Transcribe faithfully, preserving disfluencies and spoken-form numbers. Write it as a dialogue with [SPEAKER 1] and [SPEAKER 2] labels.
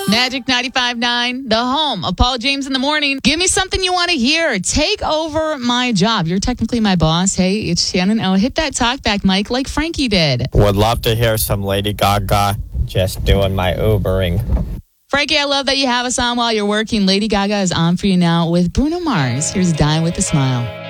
[SPEAKER 1] Magic ninety-five point nine, the home of Paul James in the morning. Give me something you want to hear. Take over my job. You're technically my boss. Hey, it's Shannon O. Hit that talk back mic like Frankie did.
[SPEAKER 2] Would love to hear some Lady Gaga. Just doing my Ubering.
[SPEAKER 1] Frankie, I love that you have us on while you're working. Lady Gaga is on for you now with Bruno Mars. Here's Die With a Smile.